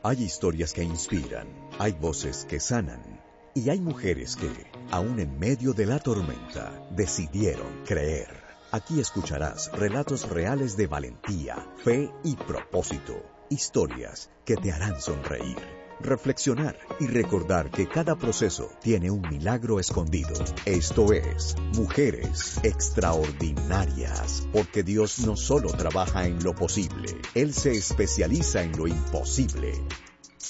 Hay historias que inspiran, hay voces que sanan, y hay mujeres que, aún en medio de la tormenta, decidieron creer. Aquí escucharás relatos reales de valentía, fe y propósito. Historias que te harán sonreír, reflexionar y recordar que cada proceso tiene un milagro escondido. Esto es Mujeres Extraordinarias, porque Dios no solo trabaja en lo posible, Él se especializa en lo imposible.